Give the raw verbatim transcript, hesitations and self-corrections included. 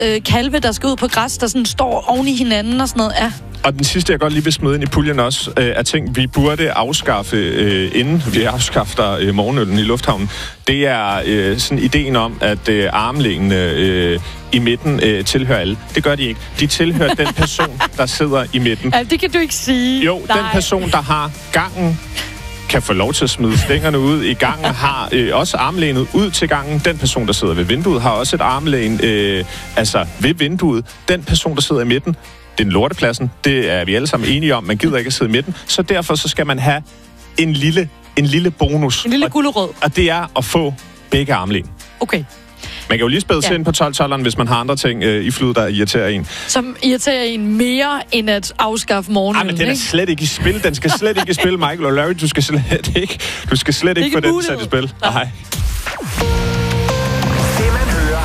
øh, kalve, der skal ud på græs, der sådan står oven i hinanden og sådan noget. Ja. Og den sidste, jeg godt lige vil smide ind i puljen også, øh, er ting, vi burde afskaffe, øh, inden vi afskaffer øh, morgenøllen i lufthavnen. Det er øh, sådan ideen om, at øh, armlængene øh, i midten øh, tilhører alle. Det gør de ikke. De tilhører den person, der sidder i midten. Ja, det kan du ikke sige. Jo, Nej. Den person, der har gangen, kan få lov til at smide stængerne ud i gangen, har øh, også armlænet ud til gangen. Den person, der sidder ved vinduet, har også et armlæn øh, altså ved vinduet. Den person, der sidder i midten, det er lortepladsen. Det er vi alle sammen enige om. Man gider ikke at sidde i midten. Så derfor så skal man have en lille, en lille bonus. En lille gulerod. Og, og det er at få begge armlæn. Okay. Man kan jo lige spæde sig ja. ind på tolv-tolleren, hvis man har andre ting øh, i flyet, der irriterer en. Som irriterer en mere, end at afskaffe morgenen, Nej, men den er slet ikke i spil. Den skal slet ikke i spil, Michael O'Leary. Du skal slet ikke, du skal slet ikke få den sat i spil. Nej.